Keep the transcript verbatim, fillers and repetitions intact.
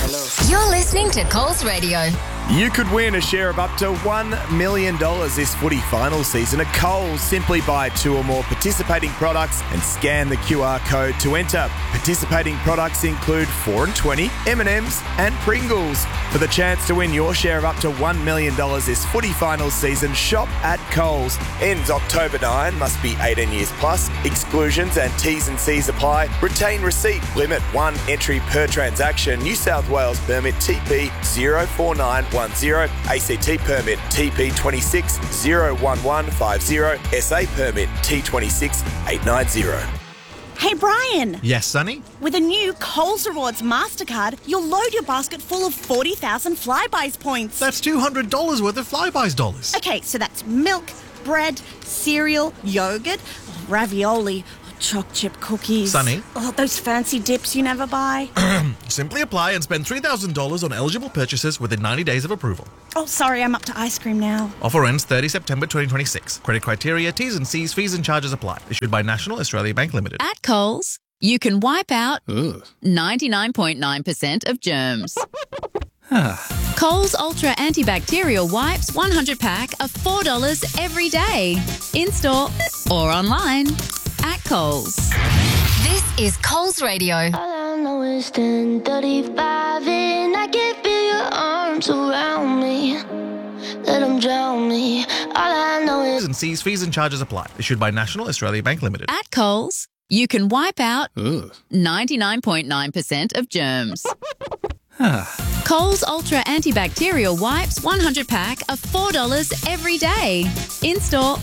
Hello. You're listening to Coles Radio. You could win a share of up to one million dollars this footy final season at Coles. Simply buy two or more participating products and scan the Q R code to enter. Participating products include four and twenty, M and M's and Pringles. For the chance to win your share of up to one million dollars this footy final season, shop at Coles. Ends October ninth, must be eighteen years plus. Exclusions and T's and C's apply. Retain receipt. Limit one entry per transaction. New South Wales permit T P zero four nine one zero. A C T permit T P two six zero one one five zero. S A permit T two six eight nine zero. Hey, Brian. Yes, Sonny? With a new Coles Rewards MasterCard, you'll load your basket full of forty thousand Flybuys points. That's two hundred dollars worth of Flybuys dollars. Okay, so that's milk, bread, cereal, yogurt, ravioli, choc chip cookies. Sonny? Oh, those fancy dips you never buy. Simply apply and spend three thousand dollars on eligible purchases within ninety days of approval. Oh, sorry, I'm up to ice cream now. Offer ends thirtieth September twenty twenty-six. Credit criteria, T's and C's, fees and charges apply. Issued by National Australia Bank Limited. At Coles, you can wipe out ninety-nine point nine percent of germs. Coles Ultra Antibacterial Wipes one hundred pack are four dollars every day. In-store or online. At Coles. This is Coles Radio. All I know is ten thirty-five and I can feel your arms around me. Let them drown me. All I know is... T's and C's, fees and charges apply. Issued by National Australia Bank Limited. At Coles, you can wipe out ninety-nine point nine percent of germs. Coles Ultra Antibacterial Wipes one hundred pack are four dollars every day. In-store